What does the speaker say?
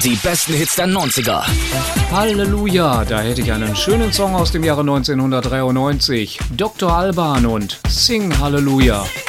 Die besten Hits der 90er. Halleluja, da hätte ich einen schönen Song aus dem Jahre 1993. Dr. Alban und Sing Halleluja.